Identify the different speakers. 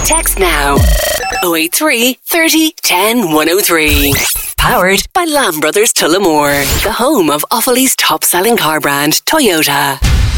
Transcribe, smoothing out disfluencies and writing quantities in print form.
Speaker 1: Text now. 083 30 10 103. Powered by Lamb Brothers Tullamore, the home of Offaly's top-selling car brand, Toyota.